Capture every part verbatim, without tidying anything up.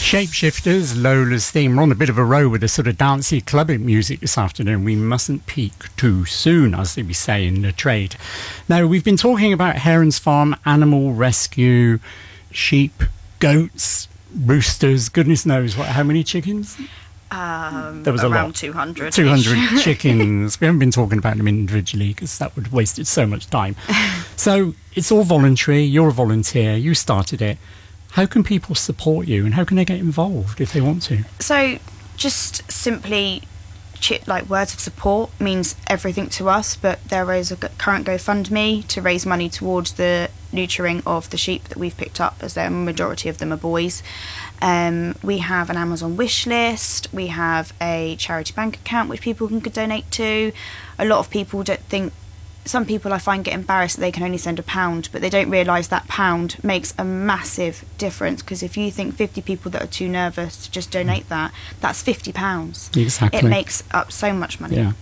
Shapeshifters, Lola's theme. We're on a bit of a row with the sort of dancey clubbing music this afternoon. We mustn't peak too soon, as they say in the trade. Now, we've been talking about Heron's Farm, animal rescue, sheep, goats, roosters, goodness knows what, how many chickens? Um, there was a around lot. two hundred. two hundred chickens. We haven't been talking about them individually because that would have wasted so much time. So it's all voluntary. You're a volunteer. You started it. How can people support you and how can they get involved if they want to? So just simply like words of support means everything to us, but there is a current GoFundMe to raise money towards the neutering of the sheep that we've picked up, as the majority of them are boys. Um, we have an Amazon wish list. We have a charity bank account which people can donate to. A lot of people don't think, some people I find get embarrassed that they can only send a pound, but they don't realise that pound makes a massive difference, because if you think fifty people that are too nervous to just donate that, that's fifty pounds. Exactly. It makes up so much money. Yeah.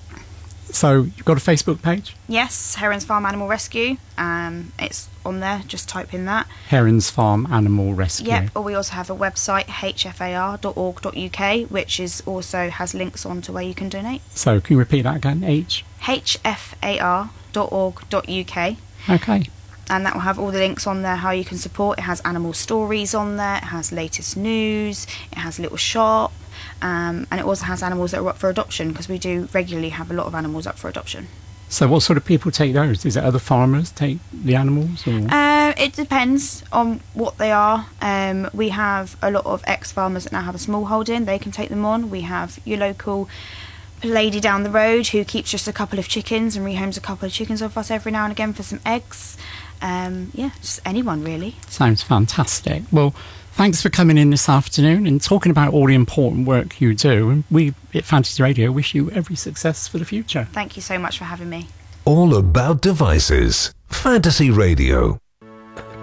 So you've got a Facebook page? Yes, Heron's Farm Animal Rescue. Um, it's on there, just type in that. Heron's Farm Animal Rescue. Yep, or we also have a website, h f a r dot org dot u k, which is also has links on to where you can donate. So can you repeat that again? H? h f a r dot org dot u k. Okay. And that will have all the links on there, how you can support. It has animal stories on there, it has latest news, it has a little shop, um, and it also has animals that are up for adoption, because we do regularly have a lot of animals up for adoption. So what sort of people take those? Is it other farmers take the animals? Or? Uh, it depends on what they are. Um, we have a lot of ex-farmers that now have a small holding. They can take them on. We have your local lady down the road who keeps just a couple of chickens and rehomes a couple of chickens off us every now and again for some eggs. Um, yeah, just anyone really. Sounds fantastic. Well, thanks for coming in this afternoon and talking about all the important work you do. And we at Fantasy Radio wish you every success for the future. Thank you so much for having me. All about devices. Fantasy Radio.